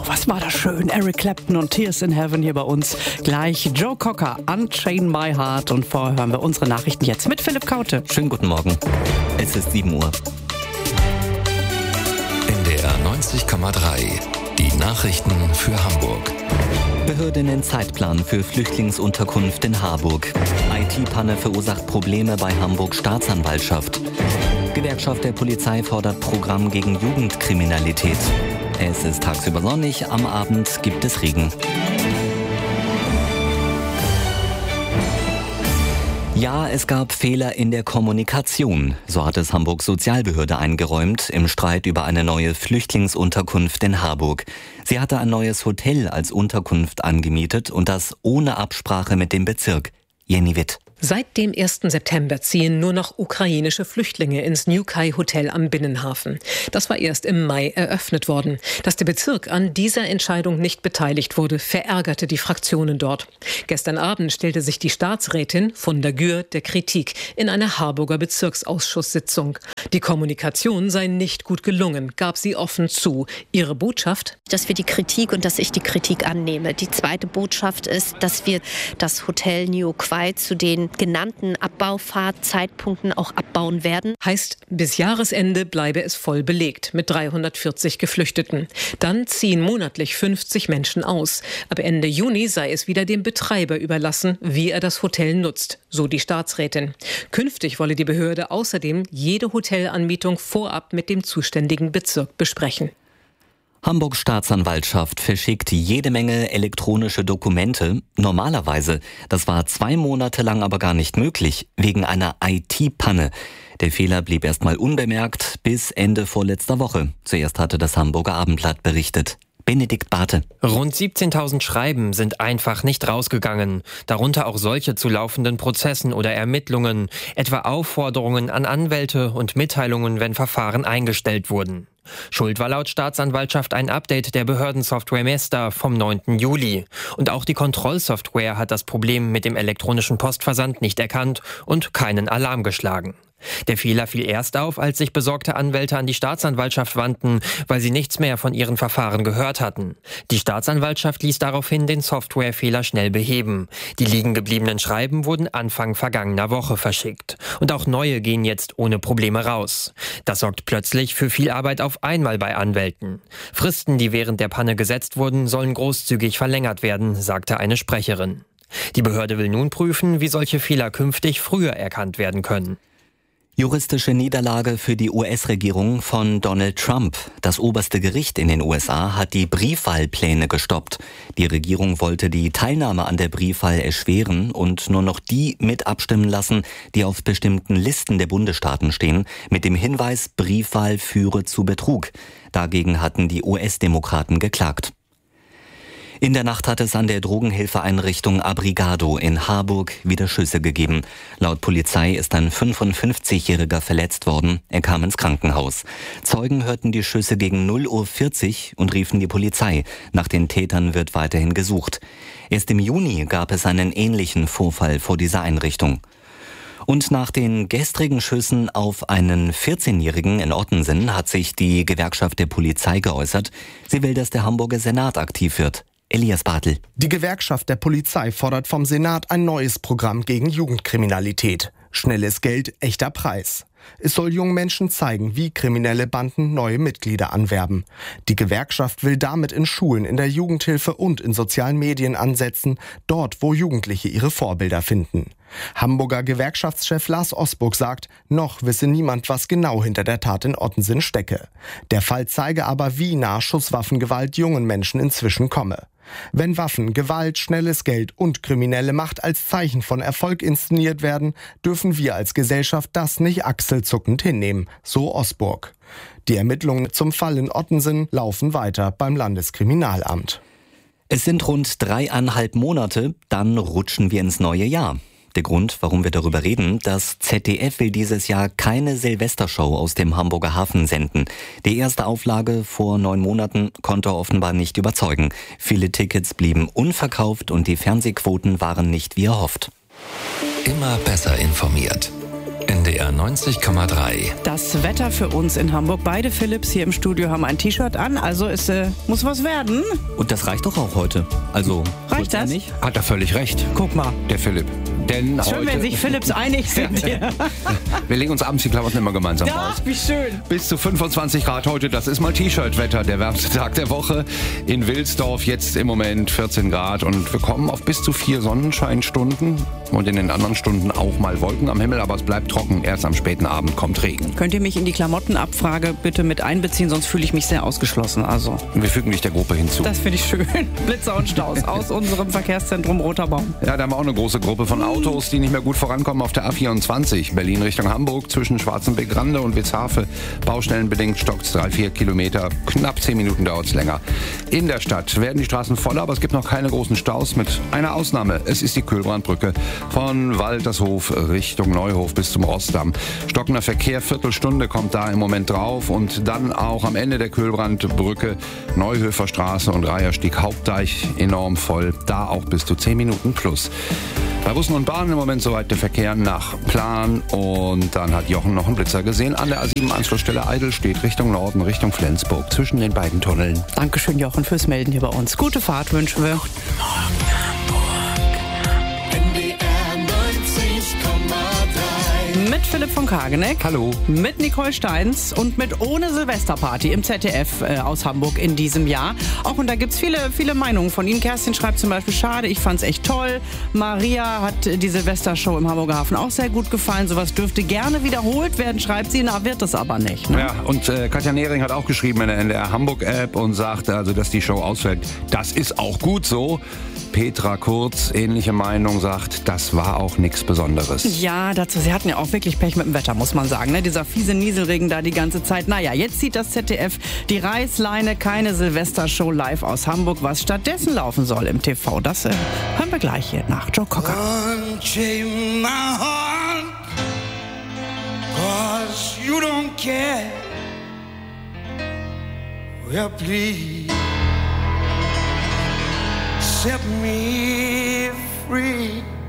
was war das schön. Eric Clapton und Tears in Heaven hier bei uns. Gleich Joe Cocker, Unchain My Heart. Und vorher hören wir unsere Nachrichten jetzt mit Philipp Kaute. Schönen guten Morgen. Es ist 7 Uhr. NDR 90,3. Die Nachrichten für Hamburg. Behördinnen Zeitplan für Flüchtlingsunterkunft in Harburg. IT-Panne verursacht Probleme bei Hamburg Staatsanwaltschaft. Gewerkschaft der Polizei fordert Programm gegen Jugendkriminalität. Es ist tagsüber sonnig, am Abend gibt es Regen. Ja, es gab Fehler in der Kommunikation. So hat es Hamburgs Sozialbehörde eingeräumt im Streit über eine neue Flüchtlingsunterkunft in Harburg. Sie hatte ein neues Hotel als Unterkunft angemietet und das ohne Absprache mit dem Bezirk. Jenny Witt. Seit dem 1. September ziehen nur noch ukrainische Flüchtlinge ins New Kai Hotel am Binnenhafen. Das war erst im Mai eröffnet worden. Dass der Bezirk an dieser Entscheidung nicht beteiligt wurde, verärgerte die Fraktionen dort. Gestern Abend stellte sich die Staatsrätin von der Gür der Kritik in einer Harburger Bezirksausschusssitzung. Die Kommunikation sei nicht gut gelungen, gab sie offen zu. Ihre Botschaft? Dass wir die Kritik und dass ich die Kritik annehme. Die zweite Botschaft ist, dass wir das Hotel New Kai zu den genannten Abbaufahrtzeitpunkten auch abbauen werden. Heißt, bis Jahresende bleibe es voll belegt mit 340 Geflüchteten. Dann ziehen monatlich 50 Menschen aus. Ab Ende Juni sei es wieder dem Betreiber überlassen, wie er das Hotel nutzt, so die Staatsrätin. Künftig wolle die Behörde außerdem jede Hotelanmietung vorab mit dem zuständigen Bezirk besprechen. Hamburgs Staatsanwaltschaft verschickt jede Menge elektronische Dokumente. Normalerweise. Das war 2 Monate lang aber gar nicht möglich, wegen einer IT-Panne. Der Fehler blieb erstmal unbemerkt bis Ende vorletzter Woche. Zuerst hatte das Hamburger Abendblatt berichtet. Benedikt Barthe. Rund 17.000 Schreiben sind einfach nicht rausgegangen. Darunter auch solche zu laufenden Prozessen oder Ermittlungen, etwa Aufforderungen an Anwälte und Mitteilungen, wenn Verfahren eingestellt wurden. Schuld war laut Staatsanwaltschaft ein Update der Behördensoftware Mesta vom 9. Juli. Und auch die Kontrollsoftware hat das Problem mit dem elektronischen Postversand nicht erkannt und keinen Alarm geschlagen. Der Fehler fiel erst auf, als sich besorgte Anwälte an die Staatsanwaltschaft wandten, weil sie nichts mehr von ihren Verfahren gehört hatten. Die Staatsanwaltschaft ließ daraufhin den Softwarefehler schnell beheben. Die liegen gebliebenen Schreiben wurden Anfang vergangener Woche verschickt. Und auch neue gehen jetzt ohne Probleme raus. Das sorgt plötzlich für viel Arbeit auf einmal bei Anwälten. Fristen, die während der Panne gesetzt wurden, sollen großzügig verlängert werden, sagte eine Sprecherin. Die Behörde will nun prüfen, wie solche Fehler künftig früher erkannt werden können. Juristische Niederlage für die US-Regierung von Donald Trump. Das oberste Gericht in den USA hat die Briefwahlpläne gestoppt. Die Regierung wollte die Teilnahme an der Briefwahl erschweren und nur noch die mit abstimmen lassen, die auf bestimmten Listen der Bundesstaaten stehen, mit dem Hinweis, Briefwahl führe zu Betrug. Dagegen hatten die US-Demokraten geklagt. In der Nacht hat es an der Drogenhilfeeinrichtung Abrigado in Harburg wieder Schüsse gegeben. Laut Polizei ist ein 55-Jähriger verletzt worden. Er kam ins Krankenhaus. Zeugen hörten die Schüsse gegen 0:40 Uhr und riefen die Polizei. Nach den Tätern wird weiterhin gesucht. Erst im Juni gab es einen ähnlichen Vorfall vor dieser Einrichtung. Und nach den gestrigen Schüssen auf einen 14-Jährigen in Ottensen hat sich die Gewerkschaft der Polizei geäußert. Sie will, dass der Hamburger Senat aktiv wird. Elias Bartel. Die Gewerkschaft der Polizei fordert vom Senat ein neues Programm gegen Jugendkriminalität. Schnelles Geld, echter Preis. Es soll jungen Menschen zeigen, wie kriminelle Banden neue Mitglieder anwerben. Die Gewerkschaft will damit in Schulen, in der Jugendhilfe und in sozialen Medien ansetzen, dort, wo Jugendliche ihre Vorbilder finden. Hamburger Gewerkschaftschef Lars Osburg sagt, noch wisse niemand, was genau hinter der Tat in Ottensen stecke. Der Fall zeige aber, wie nah Schusswaffengewalt jungen Menschen inzwischen komme. Wenn Waffen, Gewalt, schnelles Geld und kriminelle Macht als Zeichen von Erfolg inszeniert werden, dürfen wir als Gesellschaft das nicht achselzuckend hinnehmen, so Osburg. Die Ermittlungen zum Fall in Ottensen laufen weiter beim Landeskriminalamt. Es sind rund 3,5 Monate, dann rutschen wir ins neue Jahr. Der Grund, warum wir darüber reden, das ZDF will dieses Jahr keine Silvestershow aus dem Hamburger Hafen senden. Die erste Auflage vor 9 Monaten konnte offenbar nicht überzeugen. Viele Tickets blieben unverkauft und die Fernsehquoten waren nicht wie erhofft. Immer besser informiert. NDR 90,3. Das Wetter für uns in Hamburg. Beide Philipps hier im Studio haben ein T-Shirt an, also es muss was werden. Und das reicht doch auch heute. Also, reicht das? Nicht? Hat er völlig recht. Guck mal. Der Philipp. Denn schön, heute, wenn sich Philipps einig sind hier. Wir legen uns abends die Klamotten immer gemeinsam Ja, raus. wie schön. Bis zu 25 Grad heute, das ist mal T-Shirt-Wetter, der wärmste Tag der Woche. In Wilsdorf jetzt im Moment 14 Grad und wir kommen auf bis zu 4 Sonnenscheinstunden und in den anderen Stunden auch mal Wolken am Himmel, aber es bleibt trocken. Erst am späten Abend kommt Regen. Könnt ihr mich in die Klamottenabfrage bitte mit einbeziehen, sonst fühle ich mich sehr ausgeschlossen. Also. Wir fügen dich der Gruppe hinzu. Das finde ich schön. Blitzer und Staus aus unserem Verkehrszentrum Roter Baum. Ja, da haben wir auch eine große Gruppe von Autos, die nicht mehr gut vorankommen auf der A24. Berlin Richtung Hamburg zwischen Schwarzenbeck-Rande und Witzhafe. Baustellenbedingt stockt es 3-4 Kilometer. Knapp 10 Minuten dauert es länger. In der Stadt werden die Straßen voller, aber es gibt noch keine großen Staus mit einer Ausnahme. Es ist die Kühlbrandbrücke von Waltershof Richtung Neuhof bis zum Rossdamm. Stockender Verkehr, Viertelstunde kommt da im Moment drauf und dann auch am Ende der Kühlbrandbrücke Neuhöfer Straße und Reiherstieg Hauptdeich enorm voll. Da auch bis zu 10 Minuten plus. Bei Bussen und Bahnen im Moment soweit der Verkehr nach Plan und dann hat Jochen noch einen Blitzer gesehen an der A7 Anschlussstelle Eidelstedt Richtung Norden, Richtung Flensburg zwischen den beiden Tunneln. Dankeschön, Jochen, fürs Melden hier bei uns. Gute Fahrt wünschen wir. Guten Morgen, Hamburg. NDR 90,3. Mit Philipp von Kageneck. Hallo. Mit Nicole Steins und mit Ohne Silvesterparty im ZDF aus Hamburg in diesem Jahr. Auch und da gibt es viele Meinungen von Ihnen. Kerstin schreibt zum Beispiel, schade, ich fand's echt toll. Maria hat die Silvestershow im Hamburger Hafen auch sehr gut gefallen. Sowas dürfte gerne wiederholt werden, schreibt sie. Na, wird es aber nicht. Ne? Ja, und Katja Nehring hat auch geschrieben in der NDR Hamburg-App und sagt, also, dass die Show ausfällt. Das ist auch gut so. Petra Kurz, ähnliche Meinung, sagt, das war auch nichts Besonderes. Ja, dazu, sie hatten ja auch wirklich Pech mit dem Wetter, muss man sagen. Ne? Dieser fiese Nieselregen da die ganze Zeit. Naja, jetzt zieht das ZDF die Reißleine, keine Silvestershow live aus Hamburg, was stattdessen laufen soll im TV. Das hören wir gleich hier nach Joe Cocker. Unchain my heart, 'cause you don't care. Well, please set me free.